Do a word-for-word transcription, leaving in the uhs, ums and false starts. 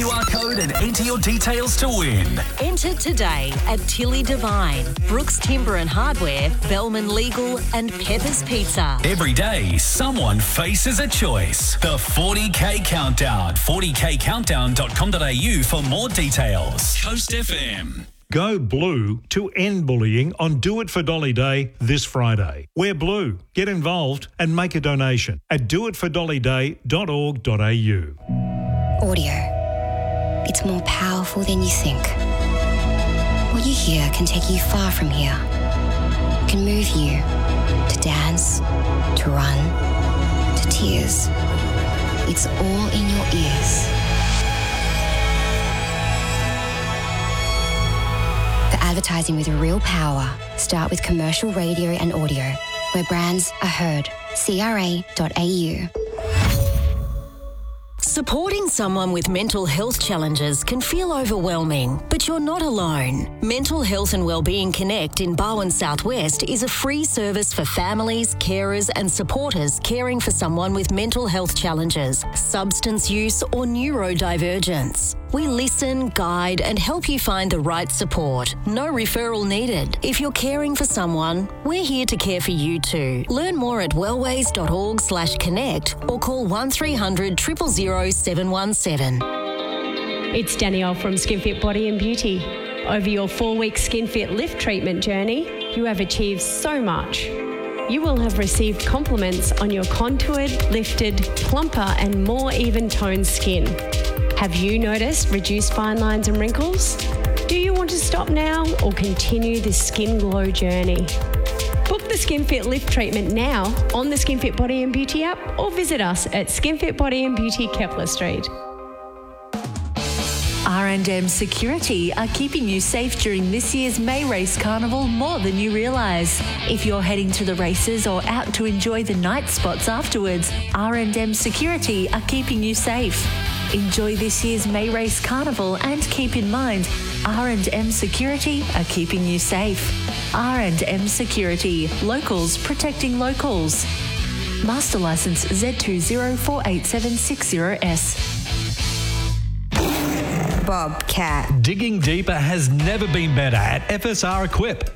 Q R code and enter your details to win. Enter today at Tilly Devine, Brooks Timber and Hardware, Bellman Legal and Pepper's Pizza. Every day, someone faces a choice. The forty K Countdown. forty K countdown dot com dot a u for more details. Coast F M. Go blue to end bullying on Do It for Dolly Day this Friday. Wear blue, get involved and make a donation at do it for dolly day dot org dot a u. Audio. It's more powerful than you think. What you hear can take you far from here. It can move you to dance, to run, to tears. It's all in your ears. Advertising with real power. Start with commercial radio and audio, where brands are heard. C R A dot A U. Supporting someone with mental health challenges can feel overwhelming, but you're not alone. Mental Health and Wellbeing Connect in Barwon Southwest is a free service for families, carers and supporters caring for someone with mental health challenges, substance use or neurodivergence. We listen, guide and help you find the right support. No referral needed. If you're caring for someone, we're here to care for you too. Learn more at wellways dot org slash connect or call one three hundred zero zero zero seven one seven. It's Danielle from SkinFit Body and Beauty. Over your four-week SkinFit Lift treatment journey, you have achieved so much. You will have received compliments on your contoured, lifted, plumper and more even-toned skin. Have you noticed reduced fine lines and wrinkles? Do you want to stop now or continue this skin glow journey? Book the SkinFit Lift treatment now on the SkinFit Body and Beauty app or visit us at SkinFit Body and Beauty, Kepler Street. R and M Security are keeping you safe during this year's May Race Carnival more than you realise. If you're heading to the races or out to enjoy the night spots afterwards, R and M Security are keeping you safe. Enjoy this year's May Race Carnival and keep in mind, R and M Security are keeping you safe. R and M Security, locals protecting locals. Master Licence Z two zero four eight seven six zero S. Bobcat. Digging deeper has never been better at F S R Equip.